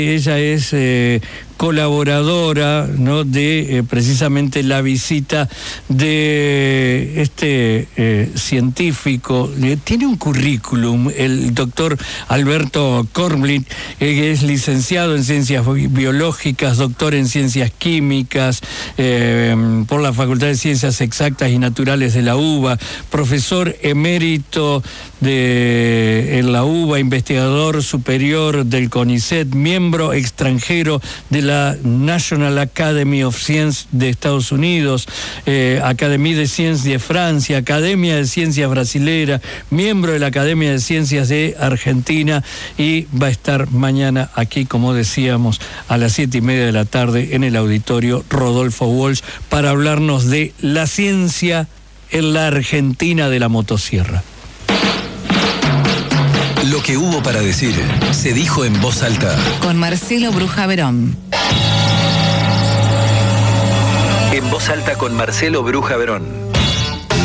Ella es colaboradora, ¿no?, de precisamente la visita de este científico. Tiene un currículum, el doctor Alberto Kornblit, que es licenciado en Ciencias Biológicas, doctor en Ciencias Químicas por la Facultad de Ciencias Exactas y Naturales de la UBA, profesor emérito en la UBA, investigador superior del CONICET, miembro extranjero de la National Academy of Science de Estados Unidos, Académie de Sciences de Francia, Academia de Ciencias Brasilera, miembro de la Academia de Ciencias de Argentina, y va a estar mañana aquí, como decíamos, a las 7:30 de la tarde en el auditorio Rodolfo Walsh para hablarnos de la ciencia en la Argentina de la motosierra. Lo que hubo para decir se dijo en voz alta. Con Marcelo Bruja Verón. En voz alta con Marcelo Bruja Verón.